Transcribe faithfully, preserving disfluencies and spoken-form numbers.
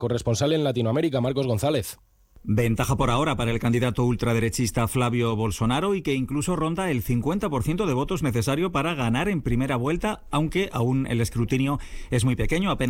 Corresponsal en Latinoamérica, Marcos González. Ventaja por ahora para el candidato ultraderechista Flavio Bolsonaro y que incluso ronda el cincuenta por ciento de votos necesario para ganar en primera vuelta, aunque aún el escrutinio es muy pequeño, apenas